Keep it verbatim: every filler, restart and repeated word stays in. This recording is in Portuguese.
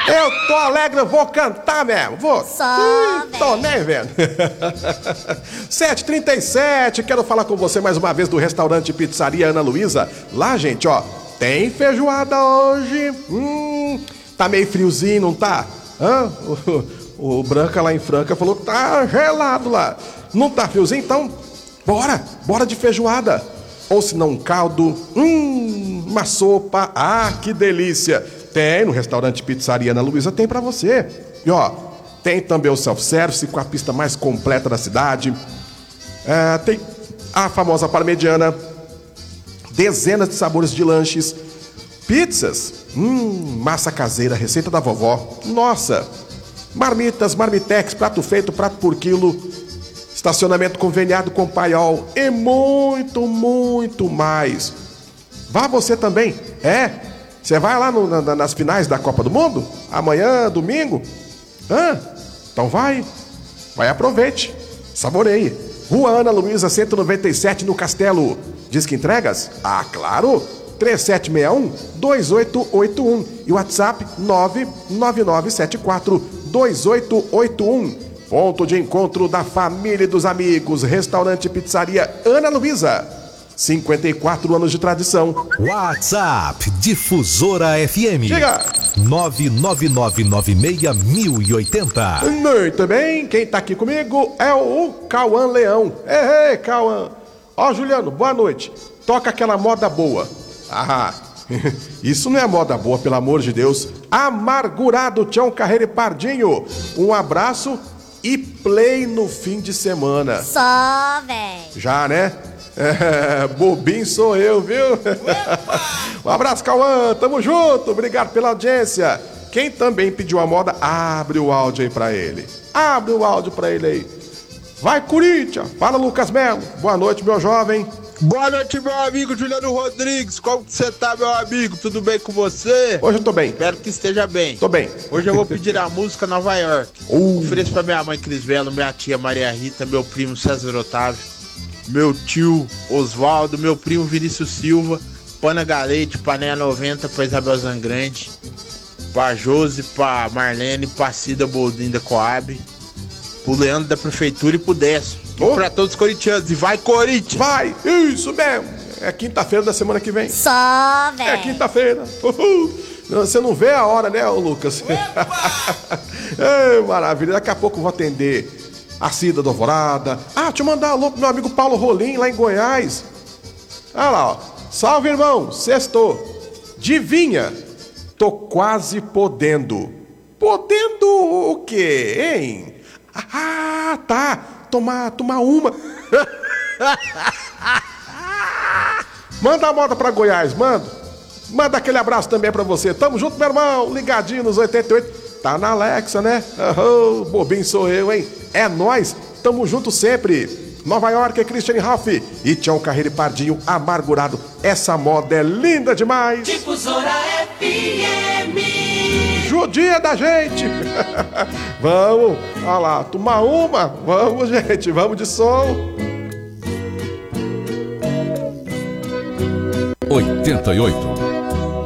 Eu tô alegre, eu vou cantar mesmo, vou. Só, Ih, tô nem vendo. sete e trinta e sete, quero falar com você mais uma vez do restaurante Pizzaria Ana Luísa. Lá, gente, ó, tem feijoada hoje. Hum, tá meio friozinho, não tá? Hã? O, o Branca lá em Franca falou que tá gelado lá. Não tá friozinho? Então, bora, bora de feijoada. Ou se não, um caldo, hum, uma sopa, ah, que delícia. Tem no restaurante Pizzaria Ana Luísa, tem pra você. E ó, tem também o self-service com a pista mais completa da cidade. É, tem a famosa parmegiana, dezenas de sabores de lanches, pizzas, hum, massa caseira, receita da vovó. Nossa, marmitas, marmitex, prato feito, prato por quilo, estacionamento conveniado com paiol e muito, muito mais. Vá você também, é... Você vai lá no, na, nas finais da Copa do Mundo? Amanhã, domingo? Hã? Então vai. Vai, aproveite. Saboreie. Rua Ana Luísa, cento e noventa e sete, no Castelo. Diz que entregas? Ah, claro. três sete seis um, dois oito oito um. E o WhatsApp nove nove nove sete quatro dois oito oito um. Ponto de encontro da família e dos amigos. Restaurante Pizzaria Ana Luísa. cinquenta e quatro anos de tradição. WhatsApp Difusora F M. Chega! nove nove nove nove seis mil e oitenta. Muito bem, quem tá aqui comigo é o Cauã Leão. Ei, ei, Cauã. Ó, Juliano, boa noite. Toca aquela moda boa. Ah, isso não é moda boa, pelo amor de Deus. Amargurado, Tião Carreiro e Pardinho. Um abraço e play no fim de semana. Só, véi. Já, né? É, bobinho sou eu, viu? Um abraço, Cauã, tamo junto, obrigado pela audiência. Quem também pediu a moda, abre o áudio aí pra ele. Abre o áudio pra ele aí. Vai, Corinthians, fala, Lucas Melo. Boa noite, meu jovem. Boa noite, meu amigo Juliano Rodrigues. Como que você tá, meu amigo? Tudo bem com você? Hoje eu tô bem. Espero que esteja bem. Tô bem. Hoje eu vou pedir a música Nova York. Uh. Ofereço pra minha mãe Cris Belo, minha tia Maria Rita, meu primo César Otávio, meu tio Oswaldo, meu primo Vinícius Silva, Pana Galete, Panéia noventa, pra Isabel Zangrande, pra Josi, pra Marlene, pra Cida Boldrin da Coab, pro Leandro da Prefeitura e pro Décio. Oh. E pra todos os corintianos. E vai, Corinthians! Vai! Isso mesmo! É quinta-feira da semana que vem. Só, velho. É quinta-feira. Uhul. Você não vê a hora, né, Lucas? Ei, maravilha. Daqui a pouco eu vou atender a Cida do Alvorada. Ah, deixa eu mandar alô pro meu amigo Paulo Rolim, lá em Goiás. Olha lá, ó. Salve, irmão. Sextou. Divinha. Tô quase podendo. Podendo o quê, hein? Ah, tá. Tomar, tomar uma. Manda a moda pra Goiás, manda. Manda aquele abraço também pra você. Tamo junto, meu irmão. Ligadinho nos oitenta e oito. Tá na Alexa, né? Oh, bobinho sou eu, hein? É nóis. Tamo junto sempre. Nova York é Christian Ralph e Tião Carreiro e Pardinho, Amargurado. Essa moda é linda demais. Difusora F M. Judia da gente. Vamos, olha lá, tomar uma. Vamos, gente, vamos de som. oitenta e oito.